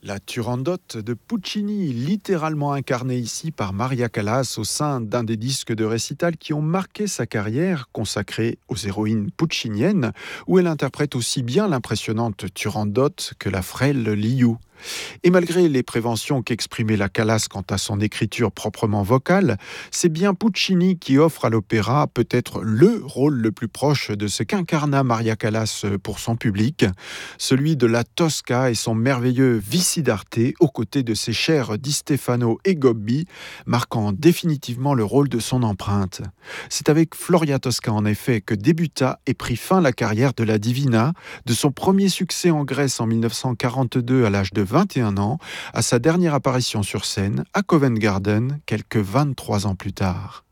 La Turandot de Puccini, littéralement incarnée ici par Maria Callas au sein d'un des disques de récital qui ont marqué sa carrière, consacrée aux héroïnes pucciniennes, où elle interprète aussi bien l'impressionnante Turandot que la frêle Liu. Et malgré les préventions qu'exprimait la Callas quant à son écriture proprement vocale, c'est bien Puccini qui offre à l'opéra peut-être le rôle le plus proche de ce qu'incarna Maria Callas pour son public, celui de la Tosca et son merveilleux Vici d'Arte aux côtés de ses chers Di Stefano et Gobbi, marquant définitivement le rôle de son empreinte. C'est avec Floria Tosca en effet que débuta et prit fin la carrière de la Divina, de son premier succès en Grèce en 1942 à l'âge de 21 ans, à sa dernière apparition sur scène à Covent Garden quelques 23 ans plus tard.